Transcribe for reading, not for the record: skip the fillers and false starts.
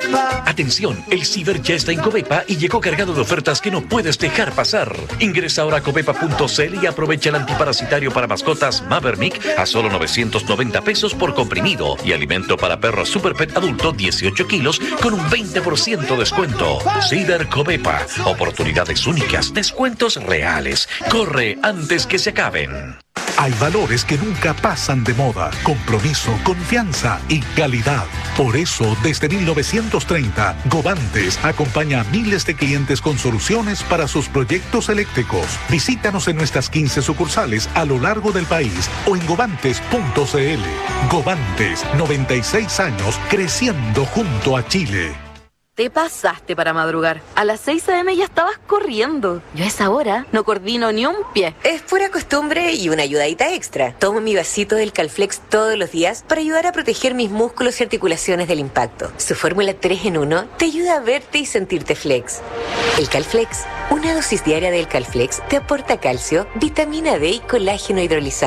Atención, el Ciber ya está en Covepa y llegó cargado de ofertas que no puedes dejar pasar. Ingresa ahora a covepa.cl y aprovecha el antiparasitario para mascotas Mavernick a solo 990 pesos por comprimido y alimento para perros Super Pet adulto 18 kilos con un 20% de descuento. Ciber Covepa, oportunidades únicas, descuentos reales. Corre antes que se acaben. Hay valores que nunca pasan de moda: compromiso, confianza y calidad. Por eso, desde 1930, Govantes acompaña a miles de clientes con soluciones para sus proyectos eléctricos. Visítanos en nuestras 15 sucursales a lo largo del país o en govantes.cl. Govantes, 96 años creciendo junto a Chile. Te pasaste para madrugar. A las 6 a.m. ya estabas corriendo. Yo a esa hora no coordino ni un pie. Es pura costumbre y una ayudadita extra. Tomo mi vasito del Calflex todos los días para ayudar a proteger mis músculos y articulaciones del impacto. Su fórmula 3 en 1 te ayuda a verte y sentirte flex. El Calflex, una dosis diaria del Calflex te aporta calcio, vitamina D y colágeno hidrolizado.